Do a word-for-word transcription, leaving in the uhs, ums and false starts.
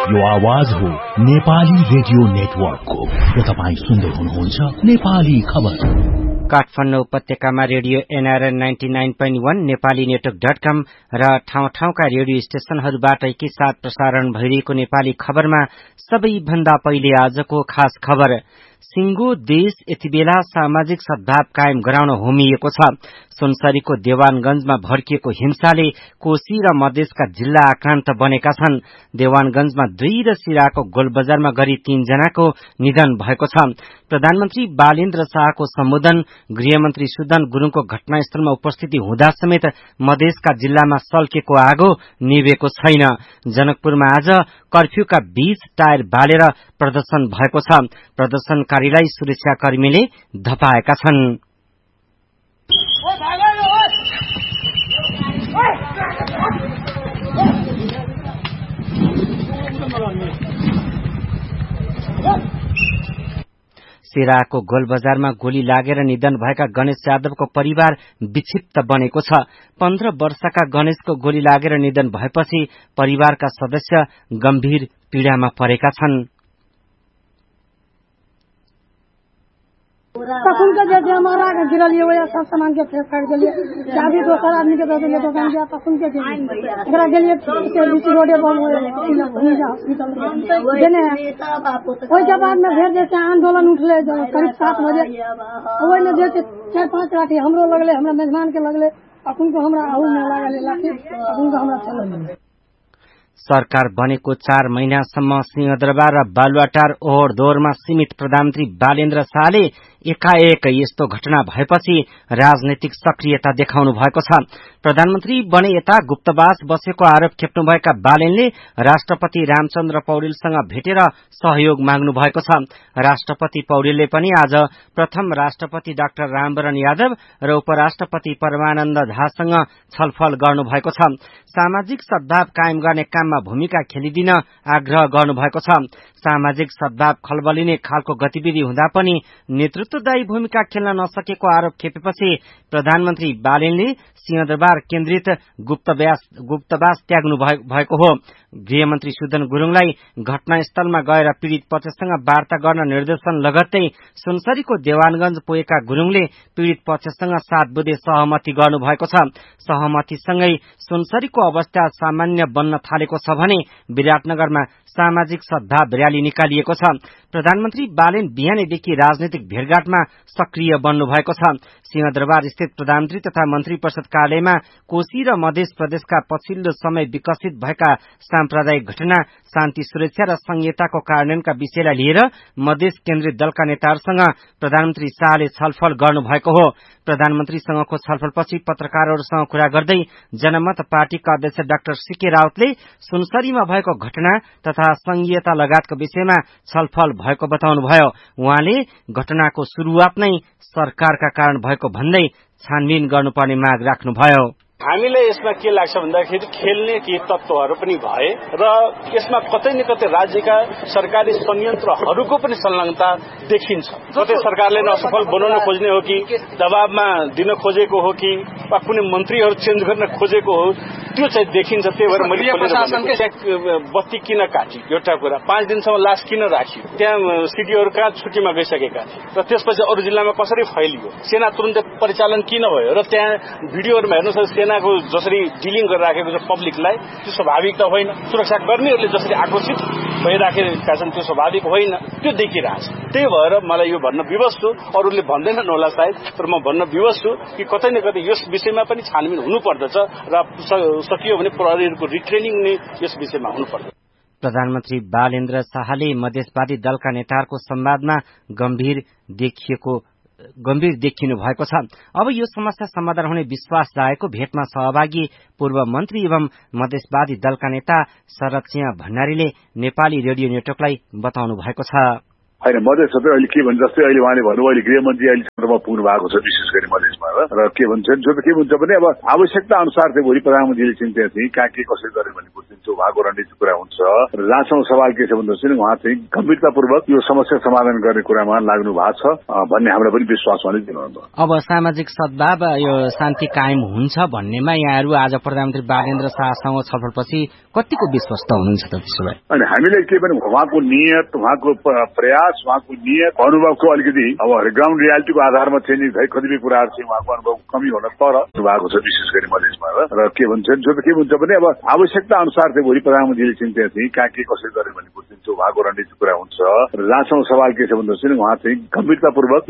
यो आवाज हो नेपाली रेडियो नेटवर्कको र तपाईँ सुन्दै हुनुहुन्छ नेपाली खबर। काठमाडौँ उपत्यकामा radio NRN ninety nine point वन, नेपाली नेटवर्क डट कम र ठाउँ ठाउँका रेडियो स्टेशनहरूबाट एकैसाथ प्रसारण भइरहेको नेपाली खबरमा सबैभन्दा पहिले आजको खास खबर। सिंगो देश यति बेला सामाजिक सद्भाव कायम गराउन होमिएको छ। सुनसरीको देवानगंजमा भड्किएको हिंसाले कोशी र मधेसका जिल्ला आक्रान्त बनेका छन्। देवानगंजमा दुई र सिराको गोलबजारमा गरी तीन जनाको निधन भएको छ। प्रधानमन्त्री बालेन्द्र शाहको सम्बोधन, गृहमन्त्री सुदन गुरूङको घटनास्थलमा उपस्थिति हुँदा समेत मधेसका जिल्लामा सल्केको आगो निभेको छैन। जनकपुरमा आज कर्फ्यूका बीच टायर बालेर प्रदर्शन भएको छ। प्रदर्शनकारीलाई सुरक्षाकर्मीले धपाएका छन्। सिराको गोलबजारमा गोली लागेर निधन भएका गणेश यादवको परिवार विक्षिप्त बनेको छ। पन्ध्र वर्षका गणेशको गोली लागेर निधन भएपछि परिवारका सदस्य गम्भीर पीड़ामा परेका छन्। तखन के जे हमारा के गिरल ये वया सब सामान के फेंक फाड़ देलिए। चाबी दोसर आदमी के दे देलिए दुकान के। तखन के जे एकरा गेलिए से बीसी रोडे बम हो भूमि हॉस्पिटल देने ओइ के बाद में फिर जैसे आंदोलन उठले करीब सात बजे ओइ में जैसे चार पांच लाठी हमरो लगले, हमरा मेजबान के लगले। तखन को हमरा आउ में लागले लाठी। तखन को हमरा चलल। सरकार बनेको चार महिनासम्म सिंहदरबार र बालुवाटार ओहोर दोहोरमा सीमित प्रधानमन्त्री बालेन्द्र शाहले एकाएक यस्तो घटना भएपछि राजनैतिक सक्रियता देखाउनु भएको छ। प्रधानमन्त्री बने यता गुप्तवास बसेको आरोप खेप्नुभएका बालेनले राष्ट्रपति रामचन्द्र पौडेलसँग भेटेर सहयोग माग्नु भएको छ। राष्ट्रपति पौडेलले पनि आज प्रथम राष्ट्रपति डाक्टर रामवरण यादव र उपराष्ट्रपति परमानन्द झासँग छलफल गर्नु भएको छ। सामाजिक सद्भाव कायम गर्ने काममा भूमिका खेलिदिन आग्रह गर्नु भएको छ। सामाजिक सद्भाव खलबलिने खालको गतिविधि हुँदा पनि नेतृत्वदायी भूमिका खेल्न नसकेको आरोप खेपेपछि प्रधानमन्त्री बालेनले सिंहदरबार केन्द्रित गुप्तवास गुप्तवास त्याग्नु भएको हो। गृहमन्त्री सुदन गुरूङलाई घटनास्थलमा गएर पीड़ित पक्षसँग वार्ता गर्न निर्देशन लगत्तै सुनसरीको देवानगंज पुगेका गुरूङले पीड़ित पक्षसँग सात बुँदे सहमति गर्नु भएको छ। सहमतिसँगै सुनसरीको अवस्था सामान्य बन्न थालेको छ भने विराटनगरमा सामाजिक सद्भाव रयाली निकालिएको छ। प्रधानमन्त्री बालेन बिहानैदेखि राजनैतिक भेटघाटमा सक्रिय बन्नु भएको छ। सिंहदरबार स्थित प्रधानमन्त्री तथा मन्त्री परिषद कार्यालयमा कोशी र मधेस प्रदेशका पछिल्लो समय विकसित भएका साम्प्रदायिक घटना, शान्ति सुरक्षा र संहिताको कार्यान्वयनका विषयलाई लिएर मधेस केन्द्रित दलका नेताहरूसँग प्रधानमन्त्री शाहले छलफल गर्नु भएको हो। प्रधानमन्त्रीसँगको छलफलपछि पत्रकारहरूसँग कुरा गर्दै जनमत पार्टीका अध्यक्ष डाक्टर सीके राउतले सुनसरीमा भएको घटना तथा संघीयता लगायतको विषयमा छलफल भएको बताउनुभयो। उहाँले घटनाको शुरूआत नै सरकारका कारण भएको भन्दै छानबिन गर्नुपर्ने माग राख्नुभयो। हामीलाई यसमा के लाग्छ भन्दाखेरि खेल्ने केही तत्त्वहरू पनि भए र यसमा कतै न कतै राज्यका सरकारी संयन्त्रहरूको पनि संलग्नता देखिन्छ। कतै सरकारले असफल बनाउन खोज्ने हो कि दबावमा दिन खोजेको हो कि वा कुनै मन्त्रीहरू चेन्ज गर्न खोजेको हो, त्यो चाहिँ देखिन्छ। त्यही भएर मैले बत्ती किन काट्यो एउटा कुरा, पाँच दिनसम्म लास किन राखियो, त्यहाँ सिटीहरू कहाँ छुट्टीमा गइसकेका थिए र त्यसपछि अरू जिल्लामा कसरी फैलियो, सेना तुरुन्तै परिचालन किन भयो र त्यहाँ भिडियोहरूमा हेर्नुहोस् सेनाको जसरी डिलिङ गरेर राखेको छ पब्लिकलाई, त्यो स्वाभाविक त होइन। सुरक्षाकर्मीहरूले जसरी आक्रोशित भइराखेका छन् त्यो स्वाभाविक होइन, त्यो देखिरहेछ। त्यही भएर मलाई यो भन्न विवश छु, अरूले भन्दैनन् होला सायद, तर म भन्न विवश छु कि कतै न कतै यस विषयमा पनि छानबिन हुनुपर्दछ र सकियो भने प्रहरीहरूको रिट्रेनिङ नै यस विषयमा हुनुपर्दछ। प्रधानमन्त्री बालेन्द्र शाहले मधेसवादी दलका नेताहरूको संवादमा गम्भीर देखिएको गम्भीर देखिनु भएको छ। अब यो समस्या समाधान हुने विश्वास जाएको भेटमा सहभागी पूर्व मन्त्री एवं मधेसवादी दलका नेता शरद सिंह भण्डारीले नेपाली रेडियो नेटवर्कलाई बताउनु भएको छ। होइन मधेस अहिले के भन्छ जस्तै अहिले उहाँले भन्नुभयो अहिले गृहमन्त्री अहिले क्षेत्रमा पुग्नु भएको छ विशेष गरी मधेसमा र के भन्छ जो त के भन्छ भने अब आवश्यकता अनुसार चाहिँ भोलि प्रधानमन्त्रीले चाहिँ त्यहाँ चाहिँ कहाँ के कसरी गर्ने भन्ने कुरो चाहिँ उहाँको रणनीतिक कुरा हुन्छ र जहाँसम्म सवाल के छ भन्दाखेरि उहाँ चाहिँ गम्भीरतापूर्वक यो समस्या समाधान गर्ने कुरामा लाग्नु भएको छ भन्ने हामीलाई पनि विश्वास उहाँले दिनुभयो। अब सामाजिक सद्भाव यो शान्ति कायम हुन्छ भन्नेमा यहाँहरू आज प्रधानमन्त्री बालेन्द्र शाहसँग छलफलपछि कतिको विश्वस्त हुनुहुन्छ त त्यसो भए? अनि हामीले के भने उहाँको नियत उहाँको प्रयास उहाँको नियत अनुभवको अलिकति अब ग्राउन्ड रियालिटीको आधारमा चाहिँ नि कतिपय कुराहरू चाहिँ उहाँको अनुभव कमी हुन तर भएको छ विशेष गरी मधेसमा र के भन्छ जो त के भन्छ भने अब आवश्यकता अनुसार चाहिँ भोलि प्रधानमन्त्रीले चाहिँ त्यहाँ चाहिँ कहाँ के कसरी गर्ने भन्ने कुरो चाहिँ उहाँको रणनीतिक कुरा हुन्छ र जहाँसम्म सवाल के छ भन्दाखेरि उहाँ चाहिँ गम्भीरतापूर्वक